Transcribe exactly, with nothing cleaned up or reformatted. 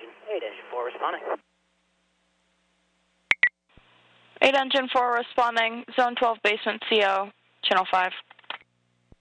eight, engine four responding. eight, engine four responding, zone twelve, basement C O, channel five.